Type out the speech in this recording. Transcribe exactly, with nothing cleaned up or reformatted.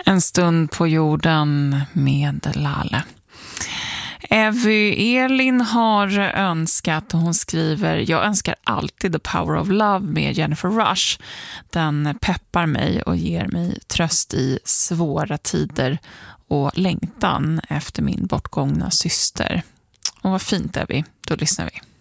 En stund på jorden med Laleh. Evy Elin har önskat, och hon skriver: jag önskar alltid The Power of Love med Jennifer Rush. Den peppar mig och ger mig tröst i svåra tider och längtan efter min bortgångna syster. Och vad fint, Evy, då lyssnar vi.